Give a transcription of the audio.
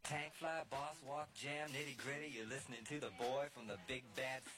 Tank fly, boss walk, jam, nitty gritty. You're listening to the boy from the big bad city.